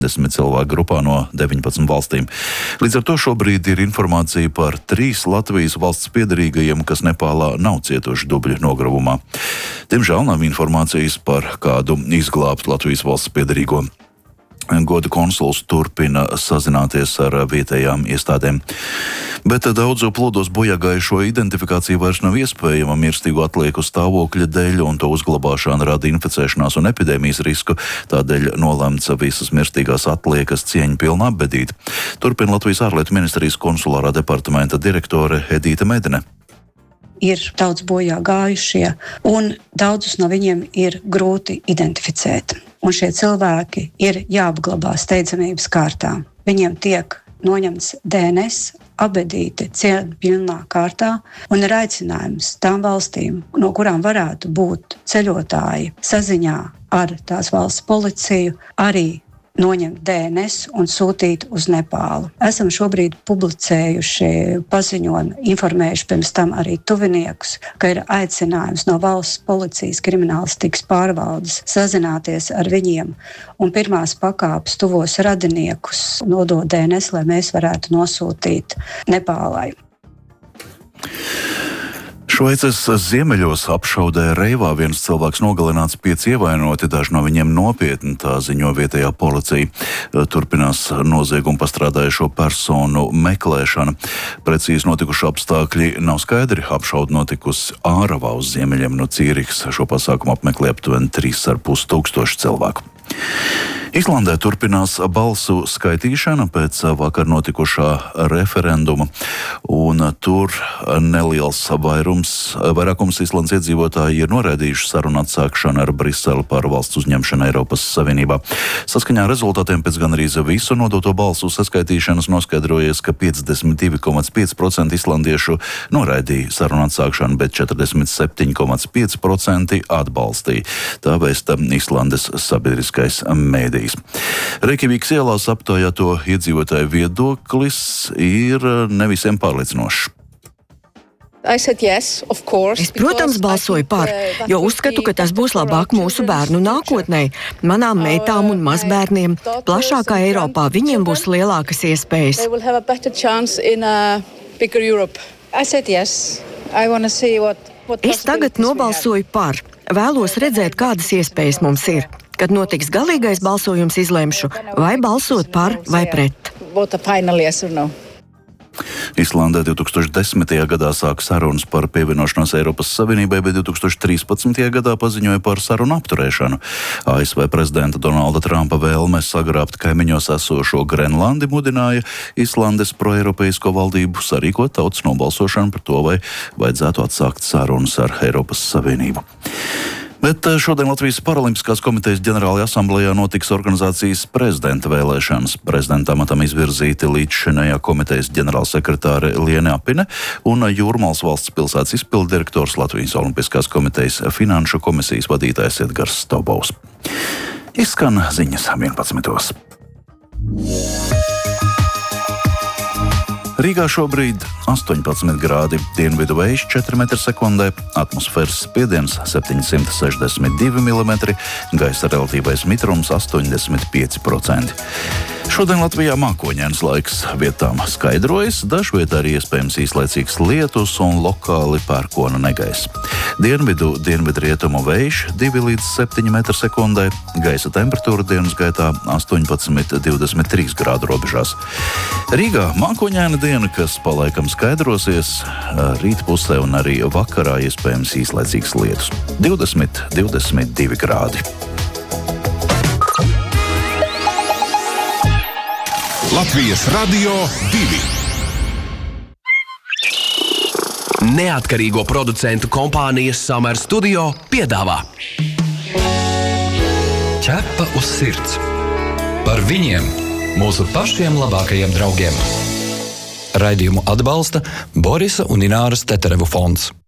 10 cilvēku grupā no 19 valstīm. Līdz ar to šobrīd ir informācija par 3 Latvijas valsts piederīgajiem, kas Nepālā nav cietuši dubļu nogravumā. Diemžēl nav informācijas par kādu izglābtu Latvijas valsts piederīgo. Goda konsuls turpina sazināties ar vietējām iestādēm. Bet daudzu plūdos bojāgājušo identifikācija vairs nav iespējama mirstīgu atlieku stāvokļa dēļ, un to uzglabāšana rada inficēšanās un epidēmijas risku, tādēļ nolemts visas mirstīgās atliekas cieņpilni apbedīt. Turpina Latvijas ārlietu ministrijas konsulārā departamenta direktore Edīte Medene. Ir daudz bojā gājušie, un daudzus no viņiem ir grūti identificēt. Un šie cilvēki ir jāapglabā steidzamības kārtā. Viņiem tiek noņemts DNS, apbedīti cieņpilnā kārtā, un ir aicinājums tām valstīm, no kurām varētu būt ceļotāji saziņā ar tās valsts policiju, arī noņemt DNS un sūtīt uz Nepālu. Esam šobrīd publicējuši paziņojumu, informējuši pirms tam arī tuviniekus, ka ir aicinājums no valsts policijas kriminālistikas pārvaldes sazināties ar viņiem un pirmās pakāpes tuvos radiniekus nodot DNS, lai mēs varētu nosūtīt Nepālai. Šveices ziemeļos apšaudē Reivā viens cilvēks nogalināts, 5 ievainoti, daži no viņiem nopietni, tā ziņo vietējā policija. Turpinās noziegumu pastrādājušo personu meklēšana. Precīzi notikuši apstākļi nav skaidri. Apšaude notikusi Āravā uz ziemeļiem no Cīrihas. Šo pasākumu apmeklē aptuveni 3,5 tūkstoši cilvēku. Islandē turpinās balsu skaitīšana pēc vakar notikušā referenduma, un tur neliels vairākums Islandes iedzīvotāji ir noraidījuši sarunu atsākšanu ar Briseli par valsts uzņemšanu Eiropas Savienībā. Saskaņā ar rezultātiem pēc gandrīz visu nodoto balsu saskaitīšanas noskaidrojies, ka 52,5% islandiešu noraidīja sarunu atsākšanu, bet 47,5% atbalstīja. Tā vēsta Islandes sabiedriskais mēdījis. Reikjavīkas ielās aptaujāto iedzīvotāju viedoklis ir nevisiem pārliecinošs. Es, protams, balsoju par, jo uzskatu, ka tas būs labāk mūsu bērnu nākotnē. Manām meitām un mazbērniem plašākā Eiropā viņiem būs lielākas iespējas. Es tagad nobalsoju par. Vēlos redzēt, kādas iespējas mums ir. Kad notiks galīgais balsojums, izlemšu, vai balsot par vai pret. Islandē 2010. gadā sāka sarunas par pievienošanos Eiropas Savienībai, bet 2013. gadā paziņoja par sarunu apturēšanu. ASV prezidenta Donalda Trumpa vēlme sagrābt kaimiņos esošo Grenlandi mudināja Islandes proeiropeisko valdību sarīkot tautas nobalsošanu par to, vai vajadzētu atsākt sarunas ar Eiropas Savienību. Bet šodien Latvijas Paralimpiskās komitejas ģenerālajā asamblejā notiks organizācijas prezidenta vēlēšanas. Prezidenta amatam izvirzīti līdzšinējā komitejas ģenerālsekretāre Liene Apine un Jūrmālas valsts pilsētas izpilddirektors Latvijas Olimpiskās komitejas finanšu komisijas vadītājs Edgars Staubovs. Izskan ziņas 11. Rīgā šobrīd 18 grādi, dienvidu vējš 4 m/sekundē, atmosfēras spiediens 762 mm, gaisa relatīvais mitrums 85%. Šodien Latvijā mākoņains laiks, vietām skaidrojas, dažvietā arī iespējams īslaicīgs lietus un lokāli pērkona negaiss. Dienvidrietumu vējš 2 līdz 7 m/sekundē, gaisa temperatūra dienas gaitā 18–23 grādu robežās. Rīgā mākoņaina diena, kas palaikam skaidrosies, rīt pusē un arī vakarā iespējams īslaicīgs lietus. 20–22 grādi. Latvijas Radio 2. Neatkarīgo producentu kompānijas Summer Studio piedāvā Ķepa uz sirds. Par viņiem, mūsu pašiem labākajiem draugiem. Raidījumu atbalsta Borisa un Ināras Teterevu fonds.